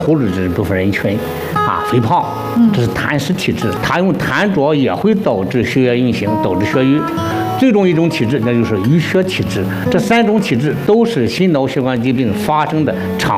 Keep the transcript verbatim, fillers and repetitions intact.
忽略这部分人群啊，肥胖，这是痰湿体质，它用痰浊也会导致血液运行，导致血瘀。最终一种体质，那就是淤血体质。这三种体质都是心脑血管疾病发生的常